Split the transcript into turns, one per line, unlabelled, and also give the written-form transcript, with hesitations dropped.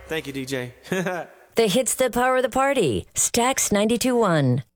Thank you, DJ.
The hits that power the party. Stax 92.1.